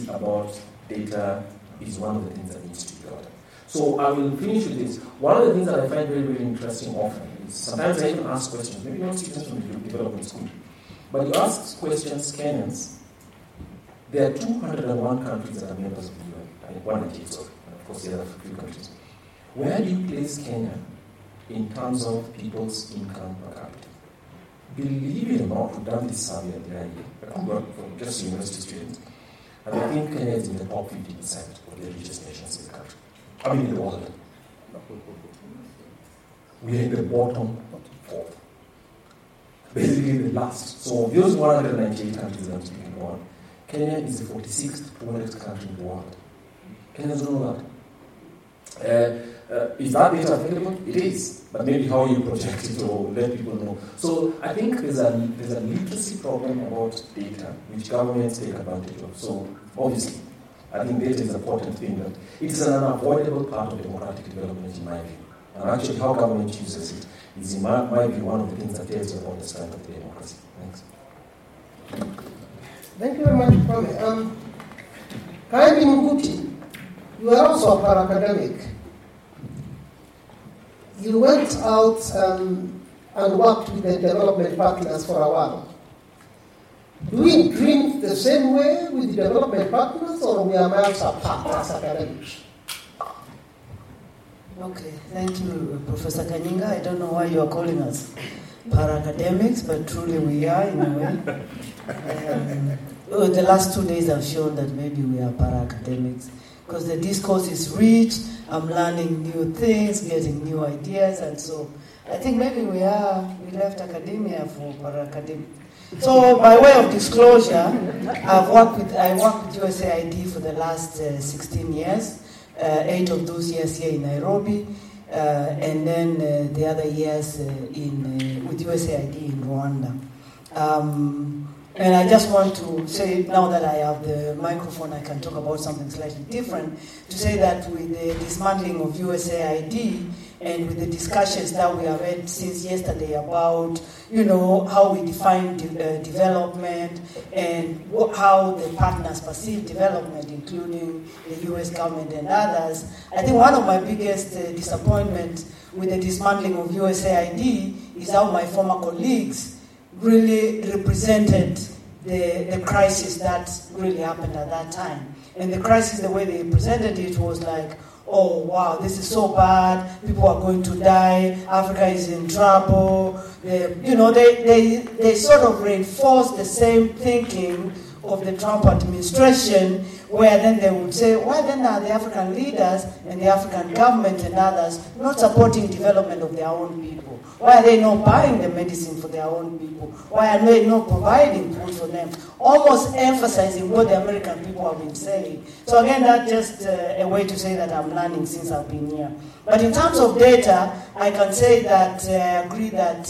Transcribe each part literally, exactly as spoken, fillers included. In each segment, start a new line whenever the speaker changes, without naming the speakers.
literacy about data is one of the things that needs to be done. So I will finish with this. One of the things that I find very, very interesting often is sometimes I even ask questions, maybe not students from the development school, but you ask questions, Kenyans. There are two hundred one countries that are members of the U N, I mean, one ninety-eight, sorry, and of course the other few countries. Where do you place Kenya in terms of people's income per capita? Believe it or not, we've done this survey the other year, I could work for just university students, and I think Kenya is in the top fifty percent of the richest nations in the country. I mean in the world. We are in the bottom fourth. Basically the last. So those one hundred ninety-eight countries that I'm speaking about, Kenya is the forty-sixth poorest country in the world. Kenyans don't know that. Uh, uh, is that data available? It is, but maybe how you project it or let people know. So I think there's a there's a literacy problem about data which governments take advantage of. So obviously, I think data is an important thing, but it is an unavoidable part of democratic development in my view. And actually, how government uses it is, in my, my view, one of the things that tells you about the strength of the democracy. Thanks.
Thank you very much, Kwame. Um, Kaibi Mguti, you are also a para-academic. You went out um, and worked with the development partners for a while. Do we dream the same way with the development partners, or we are miles apart as academics?
Okay, thank you, Professor Kanyinga. I don't know why you are calling us para-academics, but truly we are in a way. Um, oh, the last two days have shown that maybe we are para-academics because the discourse is rich. I'm learning new things, getting new ideas, and so I think maybe we are, we left academia for para-academics. So by way of disclosure, I've worked with, I worked with U S A I D for the last uh, sixteen years. Uh, eight of those years here in Nairobi, uh, and then uh, the other years uh, in uh, with U S A I D in Rwanda. Um, and I just want to say, now that I have the microphone, I can talk about something slightly different, to say that with the dismantling of U S A I D and with the discussions that we have had since yesterday about, you know, how we define de- uh, development and wh- how the partners perceive development, including the U S government and others, I think one of my biggest uh, disappointments with the dismantling of U S A I D is how my former colleagues really represented the, the crisis that really happened at that time. And the crisis, the way they presented it was like, oh, wow, this is so bad, people are going to die, Africa is in trouble. They, you know, they, they, they sort of reinforce the same thinking of the Trump administration, where then they would say, why then are the African leaders and the African government and others not supporting development of their own people? Why are they not buying the medicine for their own people? Why are they not providing food for them? Almost emphasizing what the American people have been saying. So again, that's just uh, a way to say that I'm learning since I've been here. But in terms of data, I can say that uh, I agree that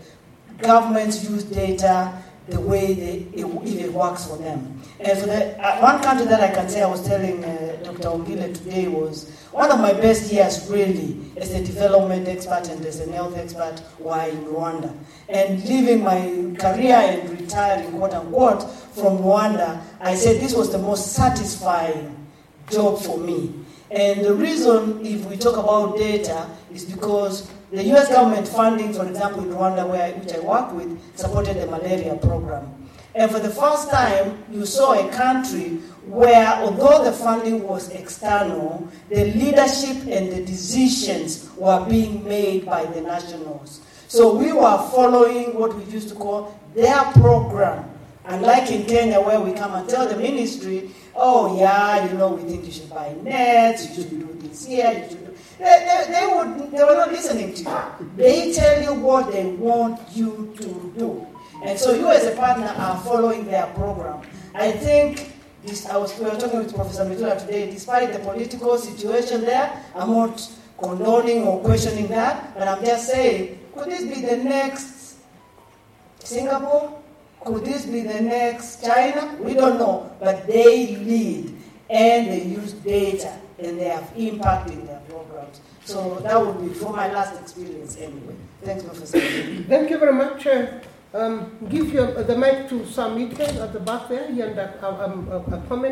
uh, governments use data the way they, it, if it works for them. And for the, uh, one country that I can say, I was telling uh, Doctor Ongile today, was one of my best years really as a development expert and as an health expert were in Rwanda. And leaving my career and retiring, quote unquote, from Rwanda, I said this was the most satisfying job for me. And the reason, if we talk about data, is because the U S government funding, for example, in Rwanda, where, which I work with, supported the malaria program. And for the first time, you saw a country where, although the funding was external, the leadership and the decisions were being made by the nationals. So we were following what we used to call their program. Unlike in Kenya, where we come and tell the ministry, oh yeah, you know, we think you should buy nets, you should do this here, you should do... They, they, they, would, they were not listening to you. They tell you what they want you to do. And so you as a partner are following their program. I think, this, I was, we were talking with Professor Mitula today, despite the political situation there, I'm not condoning or questioning that, but I'm just saying, could this be the next Singapore? Could this be the next China? We don't know, but they lead and they use data and they have impact in their programs. So that would be from my last experience anyway. Thanks, Professor.
Thank you very much. Uh, um, give your, uh, the mic to Sam Mitchell at the back there. He had a, a, a comment.